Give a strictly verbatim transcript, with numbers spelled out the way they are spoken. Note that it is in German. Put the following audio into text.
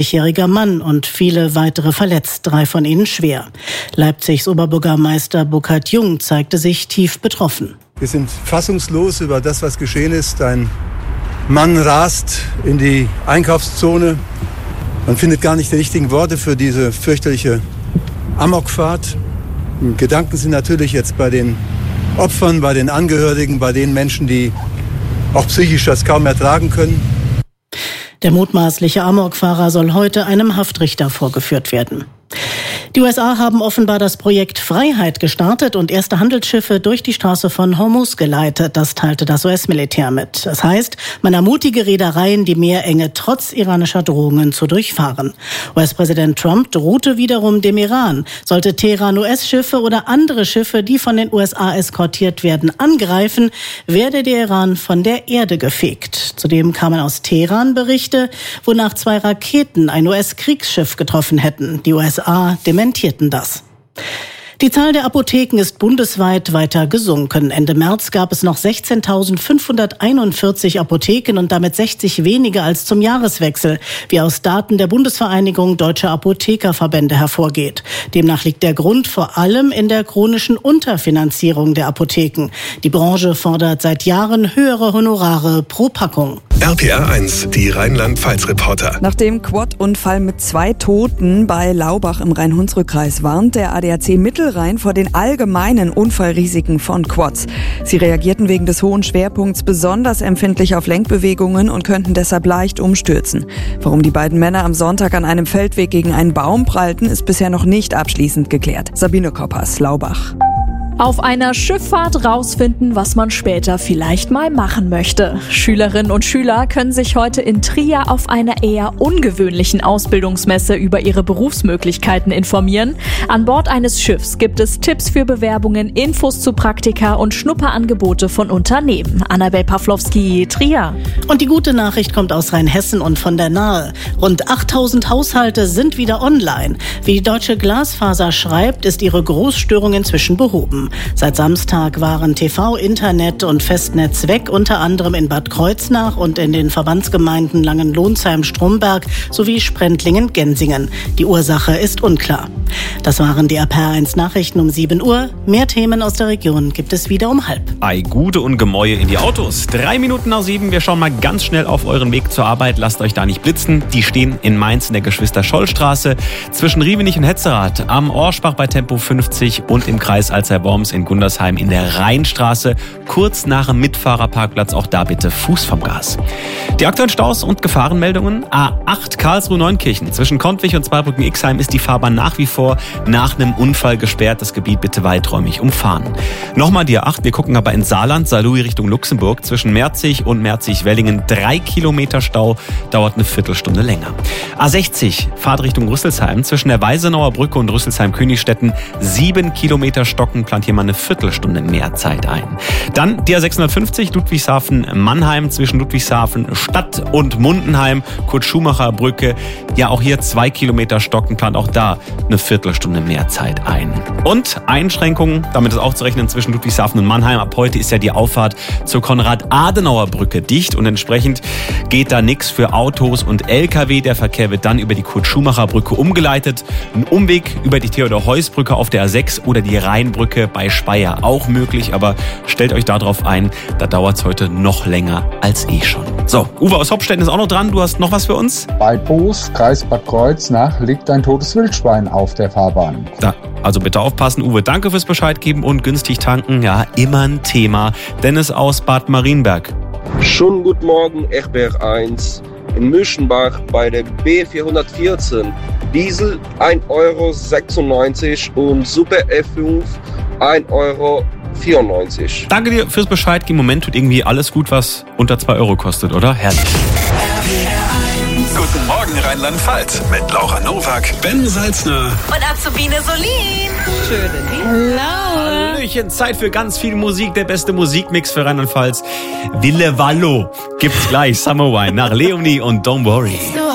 jähriger Mann und viele weitere verletzt, drei von ihnen schwer. Leipzigs Oberbürgermeister Burkhard Jung zeigte sich tief betroffen. Wir sind fassungslos über das, was geschehen ist. Ein Mann rast in die Einkaufszone. Man findet gar nicht die richtigen Worte für diese fürchterliche Amokfahrt. Gedanken sind natürlich jetzt bei den Opfern, bei den Angehörigen, bei den Menschen, die auch psychisch das kaum ertragen können. Der mutmaßliche Amokfahrer soll heute einem Haftrichter vorgeführt werden. Die U S A haben offenbar das Projekt Freiheit gestartet und erste Handelsschiffe durch die Straße von Hormuz geleitet. Das teilte das U S-Militär mit. Das heißt, man ermutige Reedereien, die Meerenge trotz iranischer Drohungen zu durchfahren. U S-Präsident Trump drohte wiederum dem Iran. Sollte Teheran U S-Schiffe oder andere Schiffe, die von den U S A eskortiert werden, angreifen, werde der Iran von der Erde gefegt. Zudem kamen aus Teheran Berichte, wonach zwei Raketen ein U S-Kriegsschiff getroffen hätten. Die U S A dementierten das. Die Zahl der Apotheken ist bundesweit weiter gesunken. Ende März gab es noch sechzehntausendfünfhunderteinundvierzig Apotheken und damit sechzig weniger als zum Jahreswechsel, wie aus Daten der Bundesvereinigung Deutscher Apothekerverbände hervorgeht. Demnach liegt der Grund vor allem in der chronischen Unterfinanzierung der Apotheken. Die Branche fordert seit Jahren höhere Honorare pro Packung. R P R eins, die Rheinland-Pfalz-Reporter. Nach dem Quad-Unfall mit zwei Toten bei Laubach im Rhein-Hunsrück-Kreis warnt der A D A C Mittelrhein vor den allgemeinen Unfallrisiken von Quads. Sie reagierten wegen des hohen Schwerpunkts besonders empfindlich auf Lenkbewegungen und könnten deshalb leicht umstürzen. Warum die beiden Männer am Sonntag an einem Feldweg gegen einen Baum prallten, ist bisher noch nicht abschließend geklärt. Sabine Koppers, Laubach. Auf einer Schifffahrt rausfinden, was man später vielleicht mal machen möchte. Schülerinnen und Schüler können sich heute in Trier auf einer eher ungewöhnlichen Ausbildungsmesse über ihre Berufsmöglichkeiten informieren. An Bord eines Schiffs gibt es Tipps für Bewerbungen, Infos zu Praktika und Schnupperangebote von Unternehmen. Annabel Pawlowski, Trier. Und die gute Nachricht kommt aus Rheinhessen und von der Nahe. Rund achttausend Haushalte sind wieder online. Wie die Deutsche Glasfaser schreibt, ist ihre Großstörung inzwischen behoben. Seit Samstag waren T V, Internet und Festnetz weg, unter anderem in Bad Kreuznach und in den Verbandsgemeinden Langenlohnsheim, Stromberg sowie Sprendlingen-Gensingen. Die Ursache ist unklar. Das waren die R P R eins Nachrichten um sieben Uhr. Mehr Themen aus der Region gibt es wieder um halb. Ei, Gude und Gemäue in die Autos. Drei Minuten nach sieben. Wir schauen mal ganz schnell auf euren Weg zur Arbeit. Lasst euch da nicht blitzen. Die stehen in Mainz in der Geschwister-Scholl-Straße zwischen Rievenich und Hetzerath, am Orschbach bei Tempo fünfzig und im Kreis Alzey-Worms in Gundersheim in der Rheinstraße, kurz nach dem Mitfahrerparkplatz. Auch da bitte Fuß vom Gas. Die aktuellen Staus und Gefahrenmeldungen. A acht Karlsruhe-Neunkirchen. Zwischen Kontwich und Zweibrücken-Ixheim ist die Fahrbahn nach wie vor nach einem Unfall gesperrt. Das Gebiet bitte weiträumig umfahren. Nochmal die A acht. Wir gucken aber ins Saarland, Saarlouis Richtung Luxemburg. Zwischen Merzig und Merzig-Wellingen drei Kilometer Stau. Dauert eine Viertelstunde länger. A sechzig. Fahrt Richtung Rüsselsheim. Zwischen der Weisenauer Brücke und Rüsselsheim-Königstetten sieben Kilometer stocken. Plant hier mal eine Viertelstunde mehr Zeit ein. Dann die A sechshundertfünfzig Ludwigshafen-Mannheim zwischen Ludwigshafen Stadt und Mundenheim, Kurt-Schumacher-Brücke. Ja, auch hier zwei Kilometer stocken, plant auch da eine Viertelstunde mehr Zeit ein. Und Einschränkungen, damit ist auch zu rechnen, zwischen Ludwigshafen und Mannheim. Ab heute ist ja die Auffahrt zur Konrad-Adenauer-Brücke dicht und entsprechend geht da nichts für Autos und L K W. Der Verkehr wird dann über die Kurt-Schumacher-Brücke umgeleitet. Ein Umweg über die Theodor-Heuss-Brücke auf der A sechs oder die Rheinbrücke bei Speyer auch möglich, aber stellt euch darauf ein, da dauert es heute noch länger als eh schon. So, Uwe aus Hopstetten ist auch noch dran. Du hast noch was für uns? Bei Boos, Kreis Bad Kreuznach, liegt ein totes Wildschwein auf der Fahrbahn. Da, also bitte aufpassen. Uwe, danke fürs Bescheid geben und günstig tanken. Ja, immer ein Thema. Dennis aus Bad Marienberg. Schönen guten Morgen, R P R eins. In Müschenbach bei der B vierhundertvierzehn. Diesel ein Euro sechsundneunzig und Super F fünf ein Euro vierundneunzig. Danke dir fürs Bescheid. Im Moment tut irgendwie alles gut, was unter zwei Euro kostet, oder? Herrlich. Guten Morgen Rheinland-Pfalz mit Laura Nowak, Ben Salzner und Azubine Solin. Schönen Hallo. Hallöchen, Zeit für ganz viel Musik. Der beste Musikmix für Rheinland-Pfalz. Wille Wallo gibt's gleich. Summer Wine nach Leonie und Don't Worry.